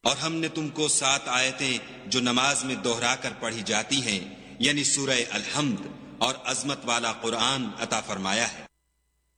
और हमने तुमको 7 आयतें जो नमाज में दोहरा कर पढ़ी जाती हैं, यानी सूरह अल-हम्द और अजमत वाला कुरान अता फरमाया है।